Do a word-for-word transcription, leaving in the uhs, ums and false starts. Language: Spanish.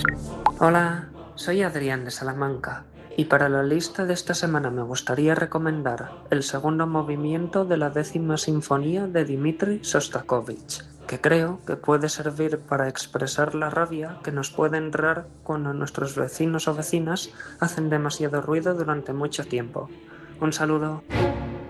Hola, soy Adrián de Salamanca y para la lista de esta semana me gustaría recomendar el segundo movimiento de la décima sinfonía de Dmitri Shostakovich, que creo que puede servir para expresar la rabia que nos puede entrar cuando nuestros vecinos o vecinas hacen demasiado ruido durante mucho tiempo. Un saludo.